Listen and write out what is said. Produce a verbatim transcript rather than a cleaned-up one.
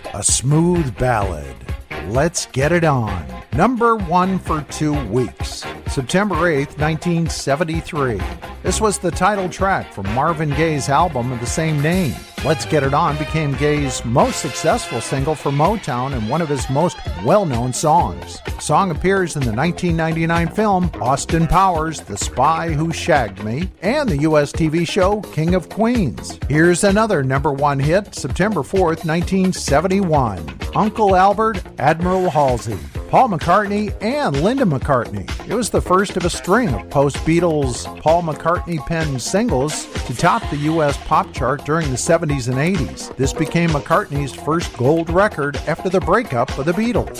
A smooth ballad. Let's Get It On. Number one for two weeks. September eighth, nineteen seventy-three. This was the title track from Marvin Gaye's album of the same name. Let's Get It On became Gaye's most successful single for Motown and one of his most well-known songs. The song appears in the nineteen ninety-nine film Austin Powers, The Spy Who Shagged Me, and the U S T V show King of Queens. Here's another number one hit, September fourth, nineteen seventy-one. Uncle Albert, Admiral Halsey. Paul McCartney and Linda McCartney. It was the first of a string of post-Beatles Paul McCartney penned singles to top the U S pop chart during the seventies and eighties. This became McCartney's first gold record after the breakup of the Beatles.